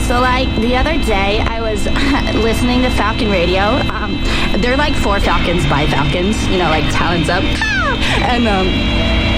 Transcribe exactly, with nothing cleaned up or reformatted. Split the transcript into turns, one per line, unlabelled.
So, like, the other day, I was listening to Falcon Radio. Um, they're like for Falcons by Falcons, you know, like Talons Up. Ah! And, um...